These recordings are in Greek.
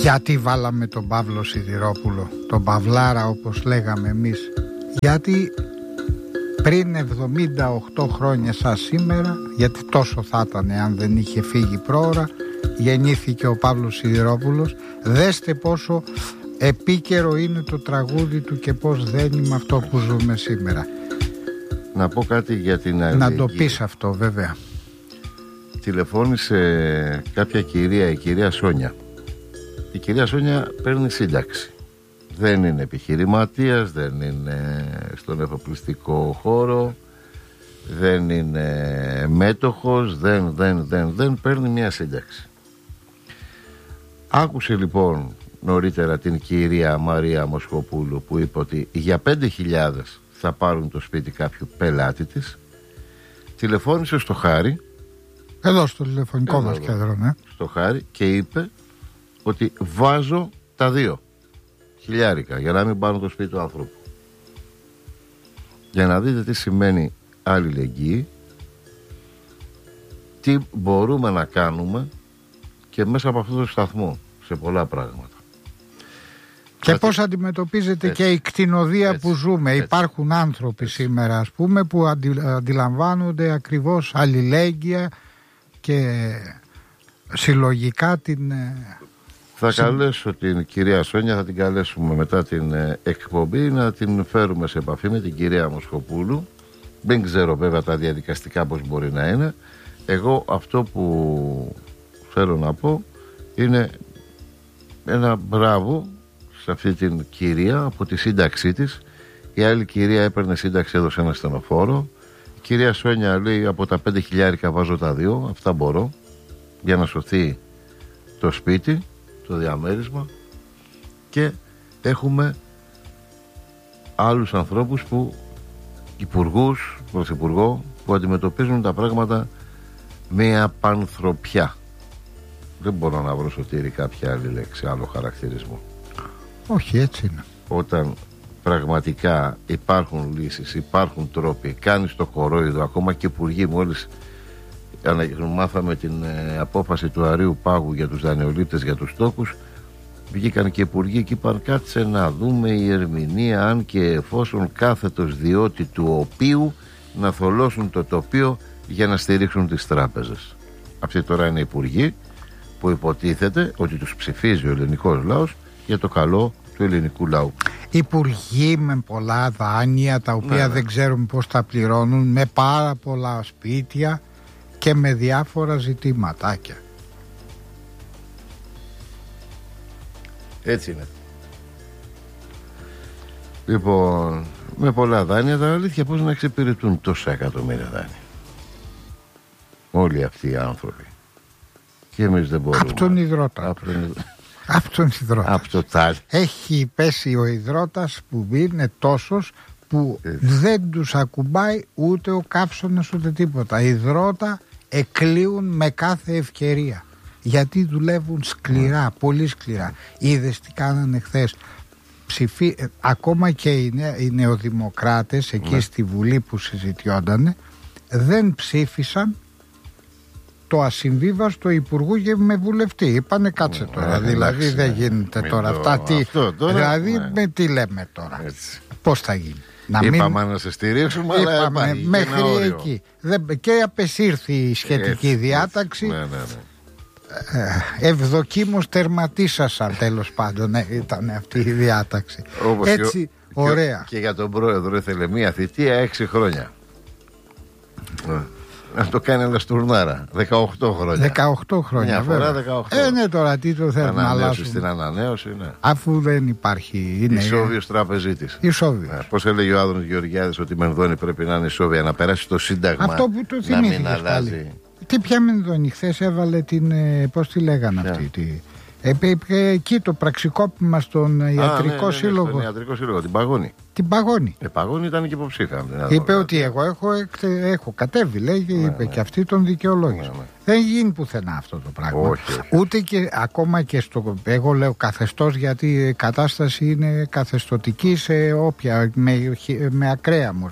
Γιατί βάλαμε τον Παύλο Σιδηρόπουλο, τον Παυλάρα όπως λέγαμε εμείς? Γιατί πριν 78 χρόνια σαν σήμερα, γιατί τόσο θα ήταν αν δεν είχε φύγει πρόωρα, γεννήθηκε ο Παύλος Σιδηρόπουλος. Δέστε πόσο επίκαιρο είναι το τραγούδι του και πώς δένει με αυτό που ζούμε σήμερα. Να πω κάτι για την αλληλεγγύη. Να το πεις αυτό, βέβαια. Τηλεφώνησε κάποια κυρία, η κυρία Σόνια. Η κυρία Σόνια παίρνει σύνταξη. Δεν είναι επιχειρηματίας, δεν είναι στον εφοπλιστικό χώρο, δεν είναι μέτοχος, δεν παίρνει μια σύνταξη. Άκουσε λοιπόν νωρίτερα την κυρία Μαρία Μοσχοπούλου που είπε ότι για 5.000 θα πάρουν το σπίτι κάποιου πελάτη της. Τηλεφώνησε στο Χάρη, εδώ στο τηλεφωνικό μας κέντρο, ναι, στο Χάρη, και είπε ότι βάζω τα 2.000 για να μην πάρουν το σπίτι του άνθρωπου. Για να δείτε τι σημαίνει αλληλεγγύη, τι μπορούμε να κάνουμε και μέσα από αυτό το σταθμό σε πολλά πράγματα. Και πώς αντιμετωπίζεται έτσι, και η κτηνοδία που ζούμε. Έτσι. Υπάρχουν άνθρωποι σήμερα, ας πούμε, που αντιλαμβάνονται ακριβώς αλληλέγγυα και συλλογικά την... Θα καλέσω την κυρία Σόνια, θα την καλέσουμε μετά την εκπομπή να την φέρουμε σε επαφή με την κυρία Μοσχοπούλου. Δεν ξέρω βέβαια τα διαδικαστικά πώς μπορεί να είναι. Εγώ αυτό που θέλω να πω είναι ένα μπράβο σε αυτή την κυρία από τη σύνταξή της. Η άλλη κυρία έπαιρνε σύνταξη, έδωσε ένα στενοφόρο. Η κυρία Σόνια λέει από τα 5.000 βάζω τα 2, αυτά μπορώ, για να σωθεί το σπίτι, το διαμέρισμα. Και έχουμε άλλους ανθρώπους που, υπουργούς, πρωθυπουργό, που αντιμετωπίζουν τα πράγματα με απανθρωπιά. Δεν μπορώ να βρω, Σωτήρη, κάποια άλλη λέξη, άλλο χαρακτηρισμό. Όχι, έτσι είναι. Όταν πραγματικά υπάρχουν λύσεις, υπάρχουν τρόποι, κάνεις το κορόιδο, ακόμα και υπουργοί, μόλις μάθαμε την απόφαση του Αρείου Πάγου για τους δανειολήπτες, για τους τόκους, βγήκαν και υπουργοί και είπαν κάτσε να δούμε η ερμηνεία αν και εφόσον κάθετος διότι του οποίου να θολώσουν το τοπίο για να στηρίξουν τις τράπεζες. Αυτοί τώρα είναι υπουργοί που υποτίθεται ότι τους ψηφίζει ο ελληνικός λαός για το καλό του ελληνικού λαού. Υπουργοί με πολλά δάνεια τα οποία δεν ξέρουν πώς τα πληρώνουν, με πάρα πολλά σπίτια και με διάφορα ζητήματάκια. Έτσι είναι. Λοιπόν, με πολλά δάνεια, τα αλήθεια πώς να εξυπηρετούν τόσα εκατομμύρια δάνεια όλοι αυτοί οι άνθρωποι. Και εμείς δεν μπορούμε. Από τον υδρότα. Από το τάλι. Έχει πέσει ο υδρότας που είναι τόσος που δεν τους ακουμπάει ούτε ο καύσωνας ούτε τίποτα. Οι υδρότα εκλείουν με κάθε ευκαιρία. Γιατί δουλεύουν σκληρά, πολύ σκληρά. Είδες τι κάνανε χθες? Ακόμα και οι νεοδημοκράτες εκεί στη Βουλή που συζητιόντανε δεν ψήφισαν το ασυμβίβαστο υπουργού και με βουλευτή. Είπανε κάτσε τώρα, δηλαδή δεν γίνεται τώρα αυτά. Δηλαδή με τι λέμε τώρα? Πώς θα γίνει? Είπαμε να σε στηρίξουμε, αλλά μέχρι εκεί. Και απεσύρθη η σχετική διάταξη. Ευδοκίμως τερματίσασαν, τέλος πάντων ήταν αυτή η διάταξη. Έτσι, ωραία. Και για τον πρόεδρο ήθελε μία θητεία 6 χρόνια. Να το κάνει ένα στουρνάρα. 18 χρόνια. 18 χρόνια. Μια φορά 18. Ναι, τώρα τι το θέλουμε να αλλάξουμε? Στην ανανέωση, ναι. Αφού δεν υπάρχει. Είναι ισόβιος τραπεζίτης. Ισόβιος. Πώς έλεγε ο Άδωνης Γεωργιάδης ότι η Μενδώνη πρέπει να είναι ισόβια, να περάσει το Σύνταγμα. Αυτό που το θυμήθηκες πάλι. Τι πια Μενδώνη? Χθες έβαλε την. Πώς τη λέγανε αυτή? Εκεί το πραξικόπημα στον Ιατρικό Σύλλογο. Στον Ιατρικό Σύλλογο, την Παγώνη. Την Παγώνη. Παγώνη ήταν και υποψήφια. Είπε ότι εγώ έχω κατέβει, λέει, και είπε και αυτή τον δικαιολόγησε. Δεν γίνει πουθενά αυτό το πράγμα. Όχι. Ούτε και ακόμα και στο. Εγώ λέω καθεστώς, γιατί η κατάσταση είναι καθεστωτική σε όποια. Με ακραία μορφή.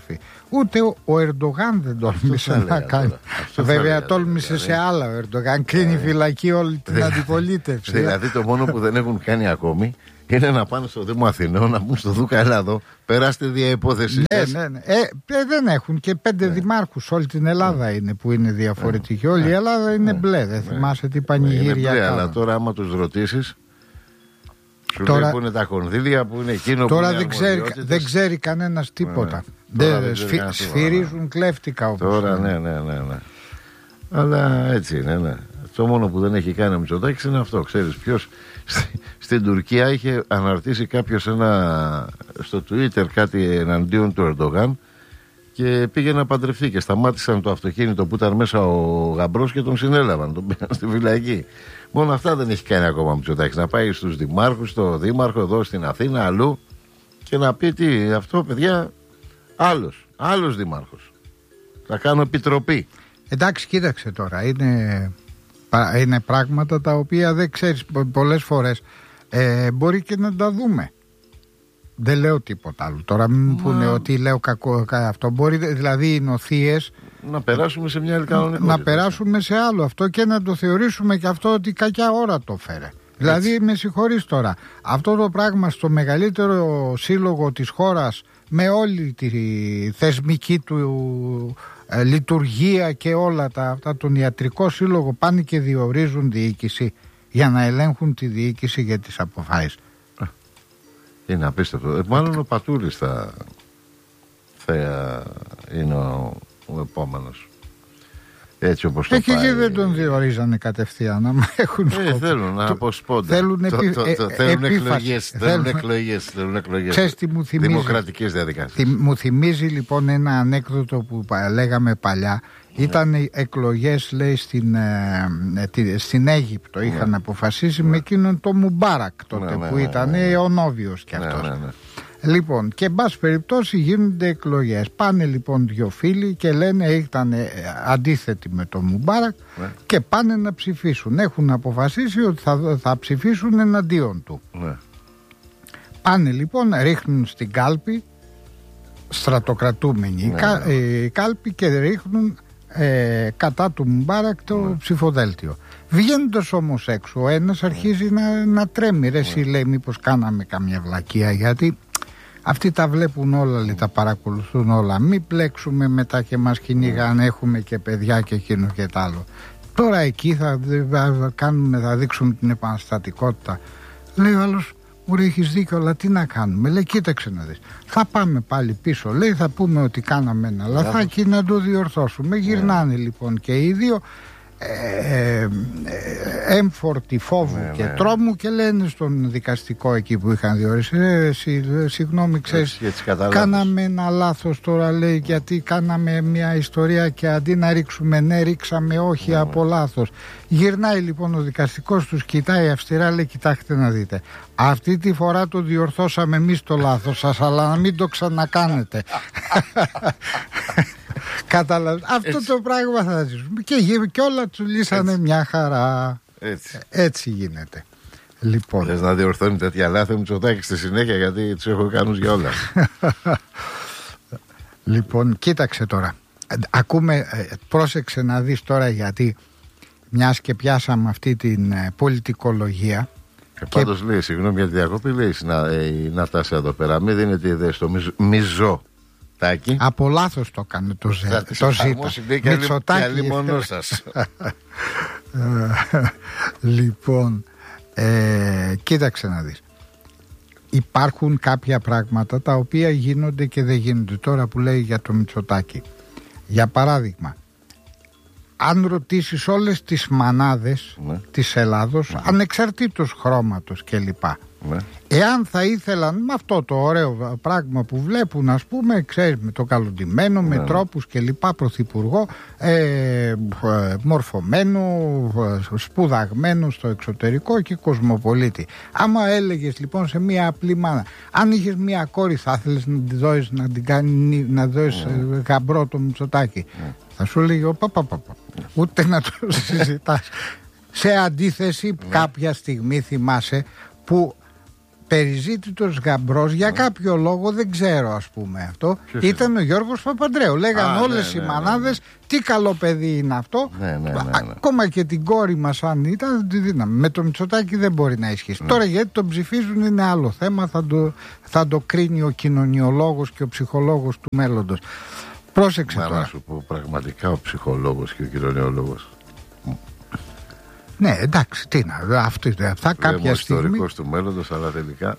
Ούτε ο Ερντογάν δεν τόλμησε να κάνει. Βέβαια τόλμησε σε άλλα ο Ερντογάν. Κλείνει φυλακή όλη την αντιπολίτευση. Δηλαδή το μόνο που δεν έχουν κάνει ακόμη είναι να πάνε στο Δήμο Αθηνών, να πούν στο Δούκα Ελλάδο, περάστε δια υπόθεση. Ναι. Δεν έχουν και 5 δημάρχους. Όλη την Ελλάδα είναι που είναι διαφορετική. Όλη η Ελλάδα είναι μπλε. Δεν θυμάσαι τι πανηγύρια. Είναι μπλε, αλλά τώρα άμα τους ρωτήσεις, σου λέει που είναι τα κονδύλια, που είναι εκείνο που είναι δεν ξέρει κανένας τίποτα. Σφυρίζουν κλέφτικα όπως. Τώρα ναι. Αλλά έτσι είναι, ναι. Το μόνο που δεν έχει κάνει ο Μητσοτάκης είναι αυτό. Ξέρεις ποιος? Στην Τουρκία είχε αναρτήσει κάποιος στο Twitter κάτι εναντίον του Ερντογάν και πήγε να παντρευτεί και σταμάτησαν το αυτοκίνητο που ήταν μέσα ο γαμπρός και τον συνέλαβαν, τον πήγαν στη φυλακή. Μόνο αυτά δεν έχει κάνει ακόμα ο Μητσοτάκης. Να πάει στους δημάρχους, στο δήμαρχο εδώ στην Αθήνα, αλλού και να πει τι, αυτό παιδιά, άλλος δημάρχος. Θα κάνω επιτροπή. Εντάξει, κοίταξε τώρα, είναι πράγματα τα οποία δεν ξέρεις πολλές φορές. Μπορεί και να τα δούμε. Δεν λέω τίποτα άλλο. Τώρα μην πούνε ότι λέω κακό αυτό. Μπορεί δηλαδή οι νοθείες να περάσουμε σε μια άλλη κανονικότητα. Να περάσουμε σε άλλο αυτό και να το θεωρήσουμε και αυτό ότι κακιά ώρα το φέρε. Δηλαδή με συγχωρείς τώρα. Αυτό το πράγμα στο μεγαλύτερο σύλλογο της χώρας με όλη τη θεσμική του λειτουργία και όλα αυτά, τον ιατρικό σύλλογο πάνε και διορίζουν διοίκηση για να ελέγχουν τη διοίκηση για τις αποφάσεις. Είναι απίστευτο. Μάλλον ο Πατούλης θα είναι ο επόμενος. Έτσι όπως το πάει. Και δεν τον διορίζανε κατευθείαν. Άμα έχουν θέλουν να αποσπώνται. Θέλουν εκλογές. Ξέρεις τι μου θυμίζει? Δημοκρατικές διαδικασίες. Μου θυμίζει λοιπόν ένα ανέκδοτο που λέγαμε παλιά. Ήταν εκλογές, λέει, στην Αίγυπτο. Είχαν αποφασίσει με εκείνον το Μουμπάρακ τότε που ήταν ο Νόβιος κι αυτός. Λοιπόν, και εν πάση περιπτώσει γίνονται εκλογές. Πάνε λοιπόν 2 φίλοι και λένε, ήταν αντίθετοι με τον Μουμπάρακ και πάνε να ψηφίσουν. Έχουν αποφασίσει ότι θα ψηφίσουν εναντίον του. Πάνε λοιπόν, ρίχνουν στην κάλπη, στρατοκρατούμενη η κάλπη, και ρίχνουν κατά του Μουμπάρακ το ψηφοδέλτιο. Βγαίνοντας όμως έξω, ο ένας αρχίζει να τρέμει. Ρε εσύ, λέει, μήπως κάναμε καμιά βλακεία, γιατί αυτοί τα βλέπουν όλα, λέει, τα παρακολουθούν όλα. Μην πλέξουμε μετά και μας κυνηγάνε, έχουμε και παιδιά και εκείνο και τ' άλλο. Τώρα εκεί θα δείξουν την επαναστατικότητα. Λέει ο άλλος, μου έχεις δίκιο, αλλά τι να κάνουμε? Λέει, κοίταξε να δεις. Θα πάμε πάλι πίσω, λέει, θα πούμε ότι κάναμε ένα λαθάκι να το διορθώσουμε. Γυρνάνε λοιπόν και οι δύο έμφορτοι φόβου και τρόμου και λένε στον δικαστικό εκεί που είχαν διορίσει, συγγνώμη, ξέρεις, κάναμε ένα λάθος τώρα, λέει, γιατί κάναμε μια ιστορία και αντί να ρίξουμε ναι, ρίξαμε όχι από λάθος. Γυρνάει λοιπόν ο δικαστικός, τους κοιτάει αυστηρά, λέει, κοιτάξτε να δείτε, αυτή τη φορά το διορθώσαμε εμείς το λάθος σας, αλλά να μην το ξανακάνετε. Κατάλαβες? Αυτό το πράγμα θα ζήσουμε. Και όλα του λύσανε μια χαρά. Έτσι γίνεται. Λοιπόν. Θες να διορθώνει τέτοια λάθη μου Μητσοτάκη στη συνέχεια, γιατί τους έχω κάνους για όλα. Λοιπόν, κοίταξε τώρα. Ακούμε, πρόσεξε να δεις τώρα, γιατί μιας και πιάσαμε αυτή την πολιτικολογία. Πάντως λέει, συγγνώμη για τη διακοπή, λέει η Νατάσια εδώ πέρα, μην δίνετε ιδέες στο μιζό. Τάκη. Από λάθος το έκανε το ζήτα. Μητσοτάκη μόνο σας. Λοιπόν, κοίταξε να δεις. Υπάρχουν κάποια πράγματα τα οποία γίνονται και δεν γίνονται. Τώρα που λέει για το Μητσοτάκη, για παράδειγμα, αν ρωτήσεις όλες τις μανάδες της Ελλάδος, ανεξαρτήτως χρώματος κλπ, εάν θα ήθελαν με αυτό το ωραίο πράγμα που βλέπουν, ας πούμε, ξέρεις, με το καλοντημένο, με τρόπους κλπ, πρωθυπουργό, μορφωμένο, σπουδαγμένο στο εξωτερικό και κοσμοπολίτη. Άμα έλεγες λοιπόν σε μία απλή μάνα, αν είχες μία κόρη, θα ήθελες να τη δώσεις, να δώσεις γαμπρό το Μητσοτάκη? Θα σου λέγει ο ούτε να το συζητάς. Σε αντίθεση, κάποια στιγμή θυμάσαι που περιζήτητος γαμπρός για κάποιο λόγο, δεν ξέρω ας πούμε αυτό. Ήταν ο Γιώργος Παπαντρέου. Λέγαν όλες οι μανάδες τι καλό παιδί είναι αυτό. Ακόμα και την κόρη μας αν ήταν τη δύναμη. Με το Μητσοτάκη δεν μπορεί να ισχύσει. Τώρα γιατί τον ψηφίζουν είναι άλλο θέμα. Θα το κρίνει ο κοινωνιολόγος και ο ψυχολόγος του μέλλοντος. Πρόσεξε τώρα. Να σου πω πραγματικά ο ψυχολόγος και ο κοινωνιολόγος. Ναι, εντάξει, τι να, αυτά κάποια στιγμή. Ιστορικός του μέλλοντος, αλλά τελικά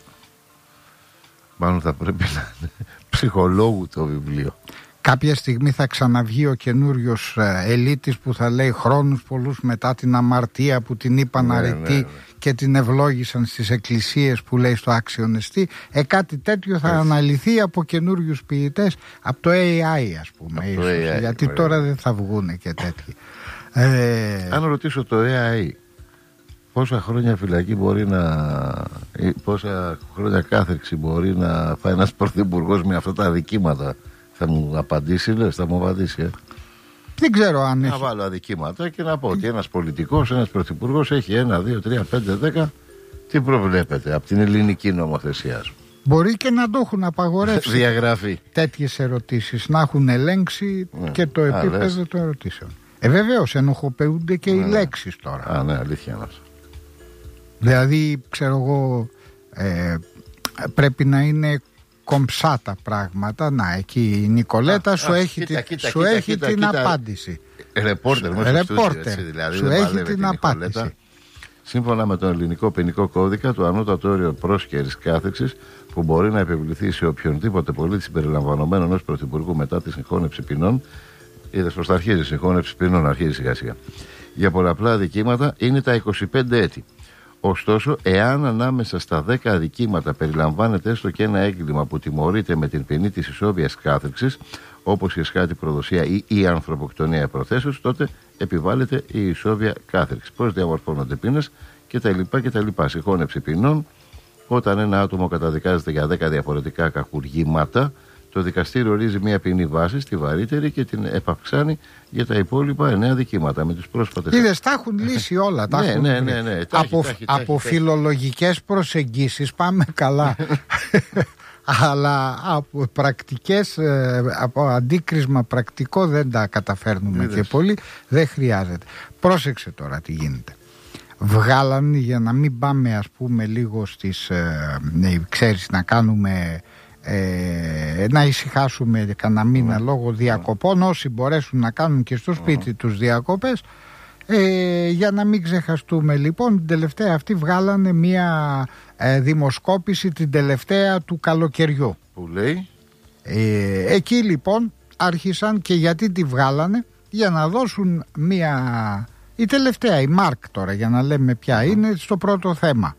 μάλλον θα πρέπει να είναι ψυχολόγου το βιβλίο. Κάποια στιγμή θα ξαναβγεί ο καινούριος ελίτης που θα λέει χρόνους πολλούς μετά την αμαρτία που την είπαν αρετή και την ευλόγησαν στις εκκλησίες που λέει στο Άξιον Εστί. Κάτι τέτοιο θα αναλυθεί από καινούριους ποιητές, από το AI ας πούμε, ίσως, AI, γιατί τώρα δεν θα βγούνε και τέτοιοι. Αν ρωτήσω το AI πόσα χρόνια φυλακή μπορεί πόσα χρόνια κάθερξη μπορεί να φάει ένας πρωθυπουργός με αυτά τα αδικήματα, θα μου απαντήσει, θα μου απαντήσει. Δεν ξέρω αν έχει. Να βάλω αδικήματα και να πω ότι ένας πολιτικός, ένας πρωθυπουργός έχει 1, 2, 3, 5, 10. Τι προβλέπετε από την ελληνική νομοθεσία σου? Μπορεί και να το έχουν απαγορεύσει. Διαγραφή. Τέτοιες ερωτήσεις να έχουν ελέγξει και το επίπεδο των ερωτήσεων. Βεβαίως ενοχοποιούνται και οι λέξεις τώρα. Ναι, αλήθεια είναι αυτό. Δηλαδή, ξέρω εγώ, πρέπει να είναι κομψά τα πράγματα. Να, εκεί η Νικολέτα σου έχει την απάντηση. Ρεπόρτερ, δηλαδή, σου έχει την απάντηση. Σύμφωνα με τον ελληνικό ποινικό κώδικα, το ανώτατο όριο πρόσκαιρης κάθεξης που μπορεί να επιβληθεί σε οποιονδήποτε πολίτη συμπεριλαμβανομένου ενός πρωθυπουργού μετά τη συγχώνευση ποινών. Είδες πως θα αρχίζει η συγχώνευση ποινών, αρχίζει σιγά σιγά. Για πολλαπλά αδικήματα είναι τα 25 έτη. Ωστόσο, εάν ανάμεσα στα 10 αδικήματα περιλαμβάνεται έστω και ένα έγκλημα που τιμωρείται με την ποινή της ισόβιας κάθεξης, όπως η εσχάτη προδοσία ή η ανθρωποκτονία προθέσεως, τότε επιβάλλεται η ισόβια κάθεξη. Πώς διαμορφώνονται ποινές κτλ. Συγχώνευση ποινών, όταν ένα άτομο καταδικάζεται για 10 διαφορετικά κακουργήματα, το δικαστήριο ορίζει μια ποινή βάση στη βαρύτερη και την επαυξάνει για τα υπόλοιπα 9 δικήματα. Με τους πρόσφατες. Είδες, τα έχουν λύσει όλα. Ναι. Από φιλολογικές προσεγγίσεις πάμε καλά. Αλλά από πρακτικές, από αντίκρισμα πρακτικό δεν τα καταφέρνουμε και πολύ. Δεν χρειάζεται. Πρόσεξε τώρα τι γίνεται. Βγάλαν, για να μην πάμε ας πούμε λίγο στις ξέρεις, να κάνουμε να ησυχάσουμε κανένα μήνα λόγω διακοπών, όσοι μπορέσουν να κάνουν και στο σπίτι τους διακοπές, για να μην ξεχαστούμε. Λοιπόν, την τελευταία αυτή βγάλανε μια δημοσκόπηση, την τελευταία του καλοκαιριού που λέει εκεί λοιπόν άρχισαν, και γιατί τη βγάλανε, για να δώσουν μια, η τελευταία, η Μάρκ τώρα, για να λέμε ποια είναι στο πρώτο θέμα.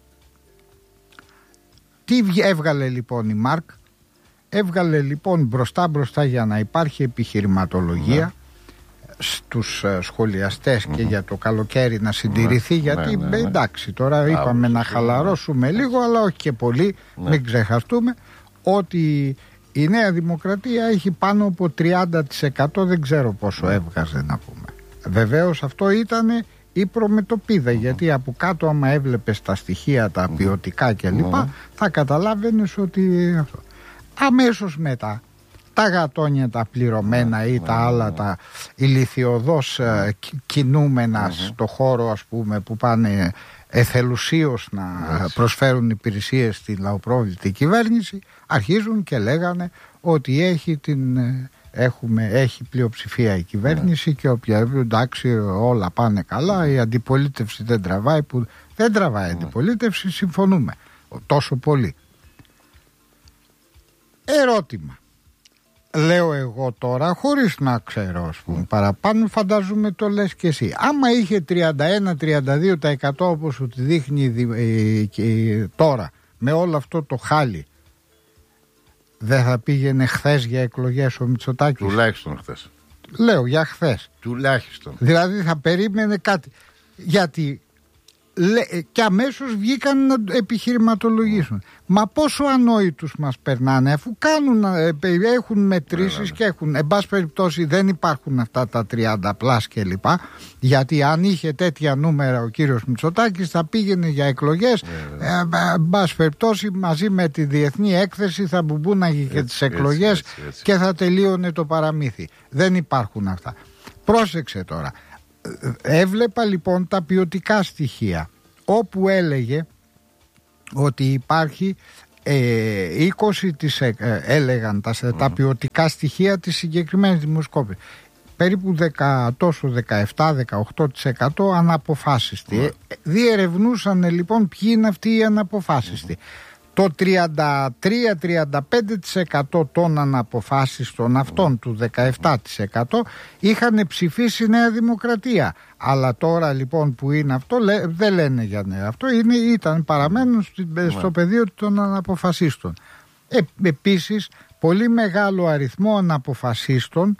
Τι έβγαλε λοιπόν η Μάρκ? Έβγαλε λοιπόν μπροστά για να υπάρχει επιχειρηματολογία στους σχολιαστές και για το καλοκαίρι να συντηρηθεί, γιατί εντάξει τώρα είπαμε να χαλαρώσουμε λίγο, αλλά όχι και πολύ, μην ξεχαστούμε ότι η Νέα Δημοκρατία έχει πάνω από 30%, δεν ξέρω πόσο έβγαζε να πούμε. Βεβαίως αυτό ήταν η προμετωπίδα, γιατί από κάτω άμα έβλεπες τα στοιχεία τα ποιοτικά κλπ θα καταλάβαινες ότι αυτό. Αμέσως μετά τα γατόνια τα πληρωμένα ή τα άλλα τα ηλιθιωδώς κινούμενα στο χώρο ας πούμε, που πάνε εθελουσίως να προσφέρουν υπηρεσίες στη λαοπρόβλητη κυβέρνηση, αρχίζουν και λέγανε ότι έχει πλειοψηφία η κυβέρνηση και εντάξει όλα πάνε καλά, η αντιπολίτευση δεν τραβάει, που δεν τραβάει αντιπολίτευση, συμφωνούμε τόσο πολύ. Ερώτημα λέω εγώ τώρα, χωρίς να ξέρω ας πούμε, παραπάνω, φαντάζομαι το λες και εσύ, άμα είχε 31-32% όπως ότι δείχνει τώρα με όλο αυτό το χάλι, δεν θα πήγαινε χθες για εκλογές ο Μητσοτάκης? Τουλάχιστον χθες. Λέω για χθες. Τουλάχιστον. Δηλαδή θα περίμενε κάτι. Γιατί και αμέσως βγήκαν να επιχειρηματολογήσουν. Μα πόσο ανόητους μας περνάνε, αφού έχουν μετρήσεις και έχουν, εν πάση περιπτώσει δεν υπάρχουν αυτά τα 30 πλάς και λοιπά, γιατί αν είχε τέτοια νούμερα ο κύριος Μητσοτάκης θα πήγαινε για εκλογές, εν πάση περιπτώσει μαζί με τη διεθνή έκθεση θα μπουμπούναγε και τις εκλογές και θα τελείωνε το παραμύθι. Δεν υπάρχουν αυτά. Πρόσεξε τώρα. Έβλεπα λοιπόν τα ποιοτικά στοιχεία, όπου έλεγε ότι υπάρχει 20% έλεγαν τα ποιοτικά στοιχεία της συγκεκριμένης δημοσκόπησης, περίπου 17-18% αναποφάσιστοι. Διερευνούσαν λοιπόν ποιοι είναι αυτοί οι αναποφάσιστοι. Το 33-35% των αναποφάσιστων αυτών του 17% είχαν ψηφίσει Νέα Δημοκρατία. Αλλά τώρα λοιπόν που είναι αυτό δεν λένε για νέα. Αυτό παραμένουν στο πεδίο των αναποφασίστων. Επίσης πολύ μεγάλο αριθμό αναποφασίστων,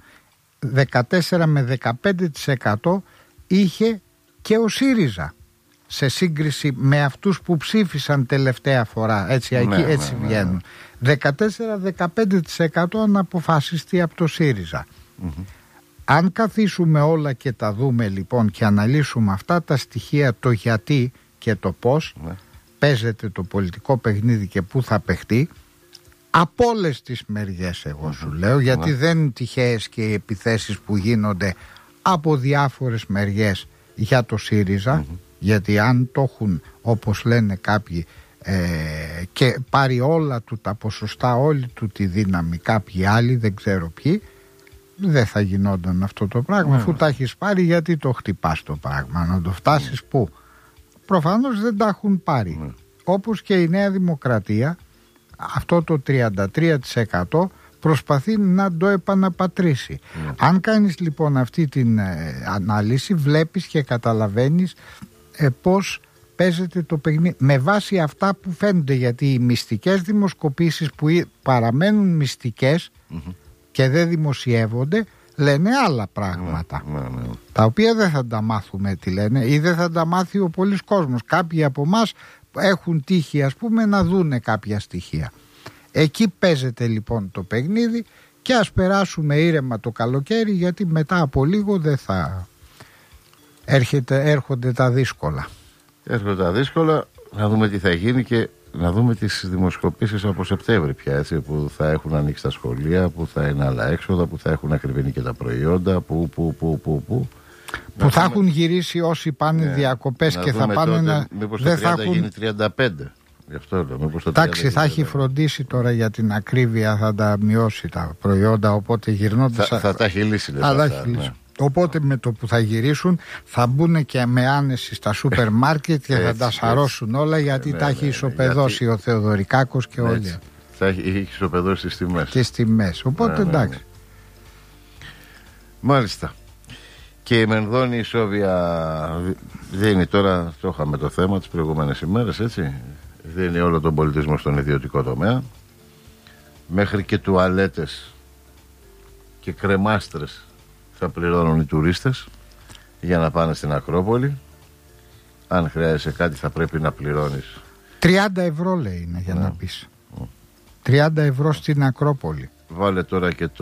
14 με 15% είχε και ο ΣΥΡΙΖΑ, σε σύγκριση με αυτούς που ψήφισαν τελευταία φορά. Έτσι βγαίνουν. 14-15% αναποφασιστεί από το ΣΥΡΙΖΑ. Αν καθίσουμε όλα και τα δούμε λοιπόν και αναλύσουμε αυτά τα στοιχεία, το γιατί και το πώς παίζεται το πολιτικό παιχνίδι και πού θα παιχτεί, από όλες τις μεριές εγώ σου λέω, γιατί δεν είναι τυχαίες και οι επιθέσεις που γίνονται από διάφορες μεριές για το ΣΥΡΙΖΑ, γιατί αν το έχουν όπως λένε κάποιοι και πάρει όλα του τα ποσοστά, όλη του τη δύναμη κάποιοι άλλοι, δεν ξέρω ποιοι, δεν θα γινόταν αυτό το πράγμα. Αφού τα έχεις πάρει, γιατί το χτυπάς το πράγμα, να το φτάσεις πού? Προφανώς δεν τα έχουν πάρει. Όπως και η Νέα Δημοκρατία, αυτό το 33% προσπαθεί να το επαναπατρίσει. Αν κάνεις λοιπόν αυτή την ανάλυση, βλέπεις και καταλαβαίνεις πώς παίζεται το παιχνίδι με βάση αυτά που φαίνονται, γιατί οι μυστικές δημοσκοπήσεις που παραμένουν μυστικές και δεν δημοσιεύονται λένε άλλα πράγματα, τα οποία δεν θα τα μάθουμε τι λένε, ή δεν θα τα μάθει ο πολύς κόσμος. Κάποιοι από εμάς έχουν τύχει ας πούμε να δούνε κάποια στοιχεία. Εκεί παίζεται λοιπόν το παιχνίδι και ας περάσουμε ήρεμα το καλοκαίρι, γιατί μετά από λίγο δεν θα έρχονται τα δύσκολα. Έρχονται τα δύσκολα, να δούμε τι θα γίνει και να δούμε τις δημοσκοπήσεις από Σεπτέμβρη πια, έτσι, που θα έχουν ανοίξει τα σχολεία, που θα είναι άλλα έξοδα, που θα έχουν ακριβήνει και τα προϊόντα, που θα έχουν γυρίσει όσοι πάνε διακοπές και θα πάνε τότε, να... Μήπως το 30 θα γίνει 35. Γι' αυτό λέω, μήπως το εντάξει, θα έχει φροντίσει τώρα για την ακρίβεια, θα τα μειώσει τα προϊόντα, οπότε γυρνώντας... Θα τα έχει λύσει, Οπότε με το που θα γυρίσουν θα μπουν και με άνεση στα σούπερ μάρκετ και θα τα σαρώσουν όλα, γιατί τα έχει ισοπεδώσει ο Θεοδωρικάκος και όλοι. Θα έχει ισοπεδώσει τις τιμές. Οπότε εντάξει. Μάλιστα. Και η Μενδώνη ισόβια δίνει τώρα, το είχαμε το θέμα τις προηγούμενες ημέρες, έτσι, δίνει όλο τον πολιτισμό στον ιδιωτικό τομέα, μέχρι και τουαλέτες και κρεμάστρες θα πληρώνουν οι τουρίστες για να πάνε στην Ακρόπολη. Αν χρειάζεσαι κάτι θα πρέπει να πληρώνεις 30 ευρώ λέει είναι για να πεις 30 ευρώ στην Ακρόπολη. Βάλε τώρα και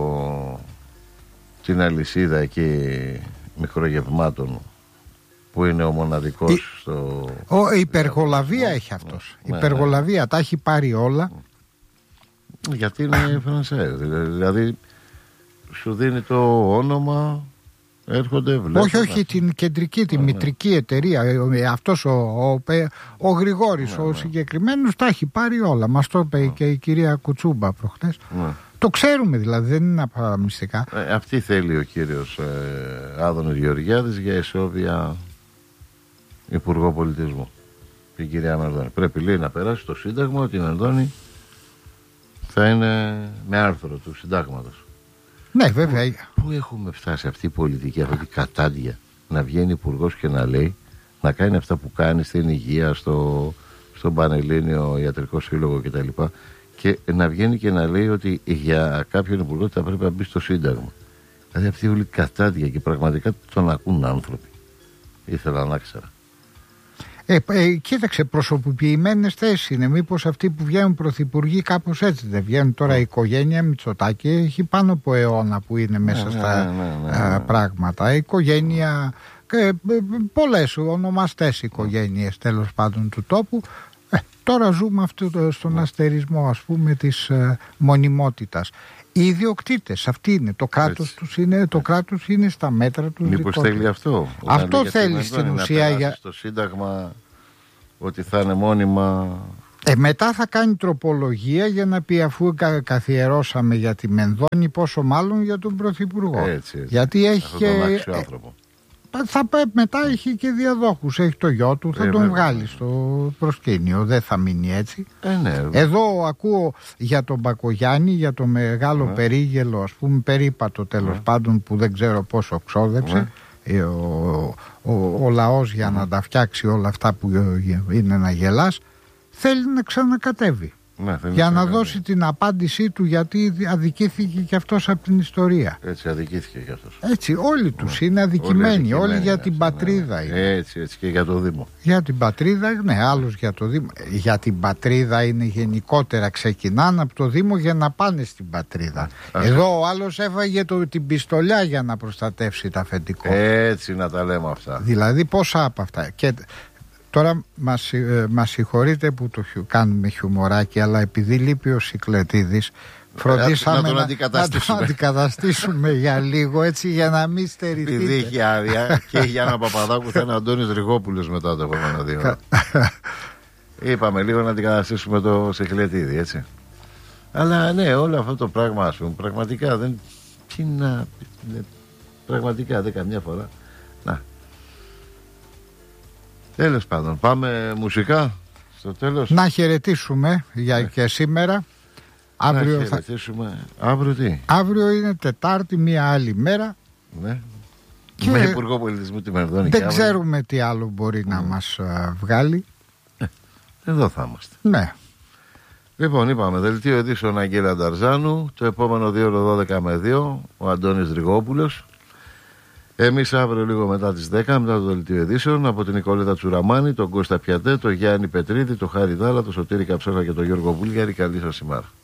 την αλυσίδα εκεί μικρογευμάτων που είναι ο μοναδικός η υπεργολαβία έχει αυτός. Η υπεργολαβία τα έχει πάρει όλα. Γιατί είναι Φρανσέ, δηλαδή σου δίνει το όνομα, έρχονται, βλέπουν. Όχι, την κεντρική, τη μητρική εταιρεία. Αυτός ο Γρηγόρης, ο συγκεκριμένος, τα έχει πάρει όλα. Μας το είπε και η κυρία Κουτσούμπα προχτές. Το ξέρουμε δηλαδή, δεν είναι μυστικά. Αυτή θέλει ο κύριος Άδωνος Γεωργιάδης για εσόβια Υπουργό Πολιτισμού. Η κυρία Μενδώνη. Πρέπει λέει να περάσει το Σύνταγμα ότι η Μενδώνη θα είναι με άρθρο του Συντάγματος. Ναι, βέβαια. Πού έχουμε φτάσει αυτή η πολιτική, αυτή η κατάντια, να βγαίνει υπουργός και να λέει, να κάνει αυτά που κάνει στην υγεία, στον Πανελλήνιο Ιατρικό Σύλλογο κτλ. Και να βγαίνει και να λέει ότι για κάποιον υπουργό θα πρέπει να μπει στο Σύνταγμα. Δηλαδή αυτή όλη η κατάντια, και πραγματικά τον ακούν άνθρωποι. Ήθελα να ξέρω. Κοίταξε, προσωποποιημένες θέσεις είναι. Μήπως αυτοί που βγαίνουν πρωθυπουργοί κάπως έτσι δεν βγαίνουν? Τώρα η οικογένεια Μητσοτάκη έχει πάνω από αιώνα που είναι μέσα στα πράγματα. Η οικογένεια, πολλές ονομαστές οικογένειες τέλος πάντων του τόπου. Τώρα ζούμε αυτό στον αστερισμό, ας πούμε, της μονιμότητας. Οι ιδιοκτήτες, αυτοί είναι. Το κράτος τους είναι, το κράτος είναι στα μέτρα τους. Μήπως θέλει αυτό? Αυτό θέλει στην ουσία. Για στο Σύνταγμα ότι θα είναι μόνιμα. Μετά θα κάνει τροπολογία για να πει, αφού καθιερώσαμε για τη Μενδώνη, πόσο μάλλον για τον Πρωθυπουργό. Έτσι. Γιατί έχει και άνθρωπο. Μετά έχει και διαδόχους. Έχει το γιο του, θα τον βγάλει στο προσκήνιο. Δεν θα μείνει έτσι. Ναι. Εδώ ακούω για τον Μπακογιάννη, για το μεγάλο περίγελο, ας πούμε, περίπατο τέλος πάντων, που δεν ξέρω πόσο ξόδεψε ο λαός για να τα φτιάξει όλα αυτά που είναι να γελάς. Θέλει να ξανακατέβει. Για να δώσει την απάντησή του, γιατί αδικήθηκε και αυτός από την ιστορία. Έτσι αδικήθηκε και αυτός. Έτσι, όλοι τους είναι αδικημένοι. Όλοι για την πατρίδα είναι. Έτσι και για το Δήμο. Για την πατρίδα, ναι, άλλος για το Δήμο. Για την πατρίδα είναι γενικότερα, ξεκινάνε από το Δήμο για να πάνε στην πατρίδα. Εδώ ο άλλος έφαγε την πιστολιά για να προστατεύσει τα αφεντικό. Έτσι να τα λέμε αυτά. Δηλαδή πόσα από αυτά. Και τώρα μας συγχωρείτε που το κάνουμε χιουμοράκι, αλλά επειδή λείπει ο Σικλετίδης, φροντίσαμε να τον αντικαταστήσουμε για λίγο, έτσι, για να μην στερηθείτε. Επειδή είχε άδεια και η Γιάννα Παπαδάκου θα είναι Αντώνης Ριγόπουλος μετά το επόμενο 2. Είπαμε λίγο να αντικαταστήσουμε το Σικλετίδη, έτσι. Αλλά ναι, όλο αυτό το πράγμα, ας πούμε, πραγματικά δεν... Πραγματικά δεν καμιά φορά. Να. Τέλος πάντων, πάμε μουσικά στο τέλος. Να χαιρετήσουμε και σήμερα. Αύριο να χαιρετήσουμε. Αύριο τι? Αύριο είναι Τετάρτη, μια άλλη μέρα. Ναι. Και με Υπουργό Πολιτισμού τη Μενδώνη. Δεν ξέρουμε τι άλλο μπορεί να μας βγάλει. Εδώ θα είμαστε. Ναι. Λοιπόν, είπαμε, δελτίο ειδήσεων Αγγέλα Νταρζάνου. Το επόμενο 2 12 με 2 ο Αντώνης Ριγόπουλος. Εμείς αύριο λίγο μετά τις 10, μετά το δελτίο ειδήσεων, από την Νικολέτα Τσουραμάνη, τον Κώστα Πιατέ, τον Γιάννη Πετρίδη, τον Χάρη Δάλα, τον Σωτήρη Καψόχα και τον Γιώργο Βούλγαρη. Καλή σας ημέρα.